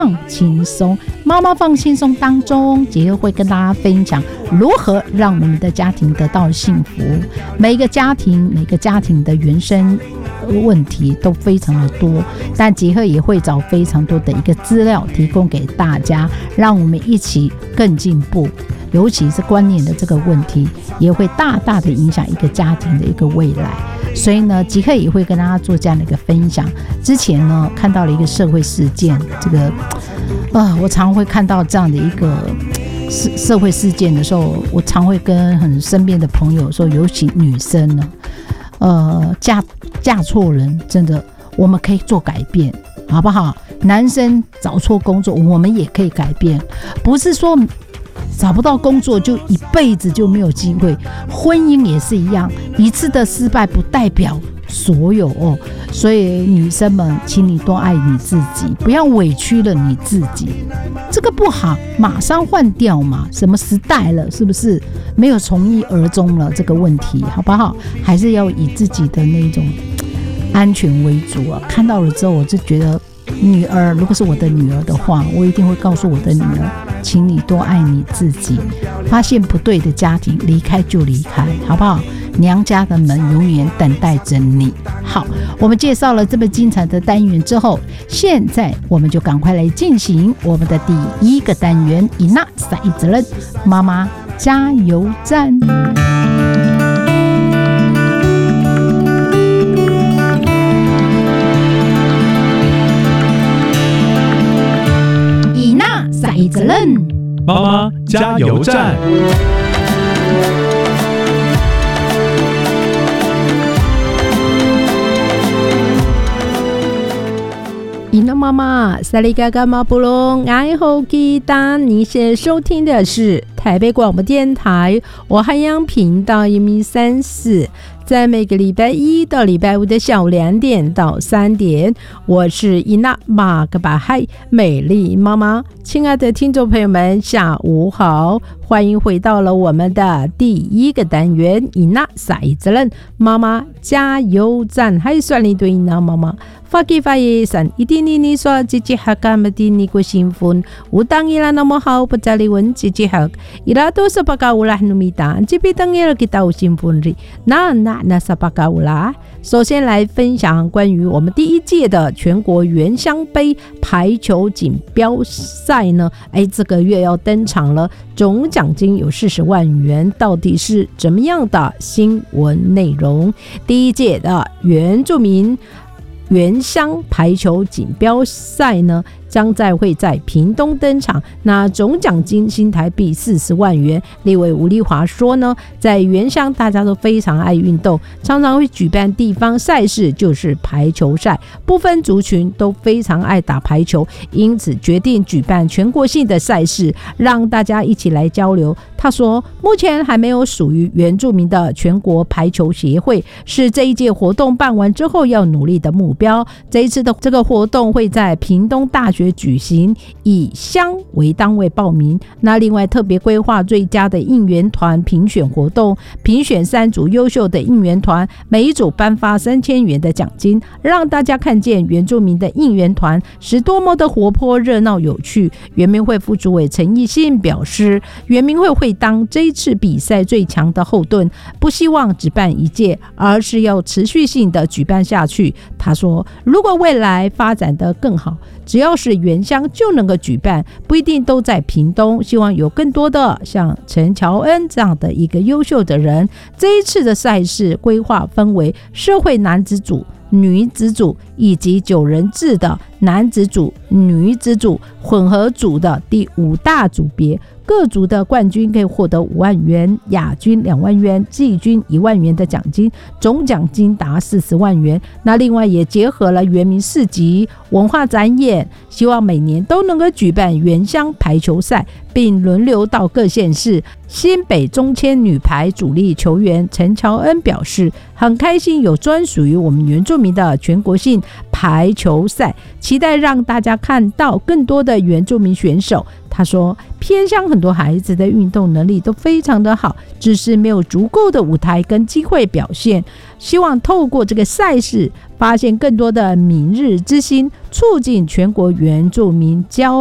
放轻松，妈妈放轻松当中，杰克会跟大家分享如何让我们的家庭得到幸福。每个家庭的原生问题都非常的多，但杰克也会找非常多的一个资料提供给大家，让我们一起更进步。尤其是观念的这个问题，也会大大的影响一个家庭的一个未来。所以呢，杰克也会跟大家做这样的一个分享。之前呢，看到了一个社会事件，这个我常会看到这样的一个社会事件的时候，我常会跟很身边的朋友说，尤其女生呢，嫁错人，真的我们可以做改变，好不好？男生找错工作，我们也可以改变，不是说找不到工作就一辈子就没有机会。婚姻也是一样，一次的失败不代表所有哦。所以女生们，请你多爱你自己，不要委屈了你自己。这个不好，马上换掉嘛。什么时代了，是不是没有从一而终了这个问题，好不好？还是要以自己的那种安全为主啊。看到了之后，我就觉得女儿，如果是我的女儿的话，我一定会告诉我的女儿，请你多爱你自己，发现不对的家庭，离开就离开，好不好？娘家的门永远等待着你。好，我们介绍了这么精彩的单元之后，现在我们就赶快来进行我们的第一个单元，以那撒一责任妈妈加油站。以那撒一责任妈妈加油站。 伊娜妈妈，萨利嘎嘎马布隆，爱好吉达。你现在收听的是台北广播电台我汉阳频道134，在每个礼拜一到礼拜五的下午2点到3点，我是伊娜马格巴嗨美丽妈妈。亲爱的听众朋友们，下午好，欢迎回到了我们的第一个单元，伊娜撒一责任妈妈加油站。还算你对伊娜妈妈发给发耶san一定你说姐姐好干嘛的你过幸福无当伊拉那么好不在里问姐姐好伊拉都是巴嘎乌拉努米达这边当伊拉给到幸福里那是巴嘎乌拉。首先来分享关于我们第一届的全国原乡杯排球锦标赛呢，这个月要登场了，总奖金有40万元，到底是怎么样的新闻内容？第一届的原住民原乡排球锦标赛呢，将会在屏东登场，那总奖金新台币40万元。立委吴丽华说呢，在原乡大家都非常爱运动，常常会举办地方赛事，就是排球赛，不分族群都非常爱打排球，因此决定举办全国性的赛事，让大家一起来交流。他说，目前还没有属于原住民的全国排球协会，是这一届活动办完之后要努力的目标。这一次的这个活动会在屏东大学举行，以乡为单位报名。那另外特别规划最佳的应援团评选活动，评选3组优秀的应援团，每一组颁发3000元的奖金，让大家看见原住民的应援团是多么的活泼热闹有趣。原民会副主委陈奕信表示，原民会会当这一次比赛最强的后盾，不希望只办一届，而是要持续性的举办下去。他说，如果未来发展得更好，只要是原乡就能够举办，不一定都在屏东，希望有更多的像陈乔恩这样的一个优秀的人。这一次的赛事规划分为社会男子组、女子组以及9人制的男子组、女子组混合组的第5大组别，各组的冠军可以获得5万元，亚军2万元，季军1万元的奖金，总奖金达40万元。那另外也结合了原民市集、文化展演，希望每年都能够举办原乡排球赛，并轮流到各县市。新北中签女排主力球员陈乔恩表示，很开心有专属于我们原住民的全国性排球赛，期待让大家看到更多的原住民选手。他说，偏乡很多孩子的运动能力都非常的好，只是没有足够的舞台跟机会表现， 希望透过这个赛事发现更多的明日之星，促进全国原住民交